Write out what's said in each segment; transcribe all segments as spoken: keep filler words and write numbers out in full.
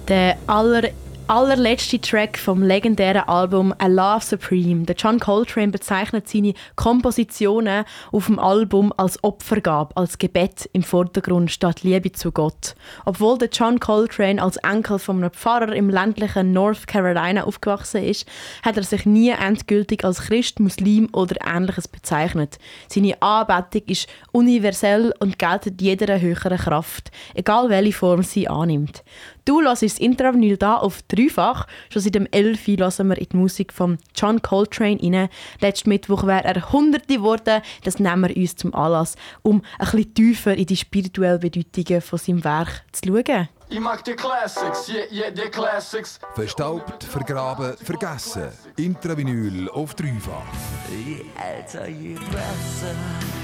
Der aller, allerletzte Track vom legendären Album «A Love Supreme». Der John Coltrane bezeichnet seine Kompositionen auf dem Album als Opfergabe, als Gebet im Vordergrund statt Liebe zu Gott. Obwohl der John Coltrane als Enkel von einem Pfarrer im ländlichen North Carolina aufgewachsen ist, hat er sich nie endgültig als Christ, Muslim oder Ähnliches bezeichnet. Seine Anbetung ist universell und gilt jeder höheren Kraft, egal welche Form sie annimmt. Du hörst das Intravinyl da auf dreifach. Schon seit dem elf Uhr hören wir in die Musik von John Coltrane rein. Letzten Mittwoch wäre er Hunderte geworden. Das nehmen wir uns zum Anlass, um ein bisschen tiefer in die spirituellen Bedeutungen von seinem Werk zu schauen. Ich mag die Classics, yeah, yeah, die Classics. Verstaubt, vergraben, vergessen. Intravinyl auf dreifach. Je älter, je besser.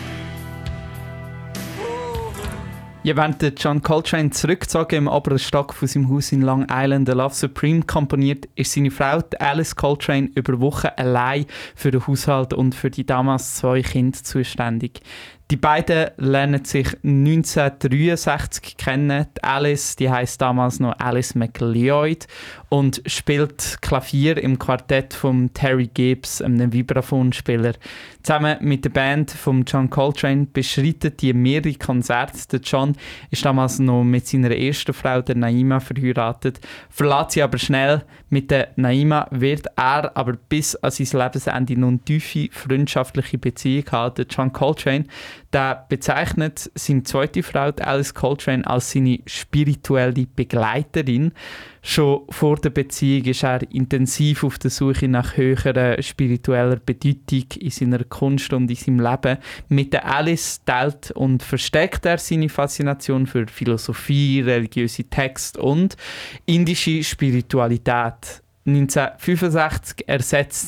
Ja, während der John Coltrane zurückgezogen im oberen Stock von seinem Haus in Long Island «A Love Supreme» komponiert, ist seine Frau Alice Coltrane über Wochen allein für den Haushalt und für die damals zwei Kinder zuständig. Die beiden lernen sich neunzehnhundertdreiundsechzig kennen. Die Alice, die heisst damals noch Alice McLeod und spielt Klavier im Quartett von Terry Gibbs, einem Vibraphonspieler. Zusammen mit der Band von John Coltrane beschreiten die mehrere Konzerte. Der John ist damals noch mit seiner ersten Frau, der Naima, verheiratet, verlässt sie aber schnell. Mit der Naima wird er aber bis an sein Lebensende noch eine tiefe freundschaftliche Beziehung haben. Der John Coltrane, der bezeichnet seine zweite Frau, Alice Coltrane, als seine spirituelle Begleiterin. Schon vor der Beziehung ist er intensiv auf der Suche nach höherer spiritueller Bedeutung in seiner Kunst und in seinem Leben. Mit der Alice teilt und versteckt er seine Faszination für Philosophie, religiöse Texte und indische Spiritualität. neunzehnhundertfünfundsechzig ersetzt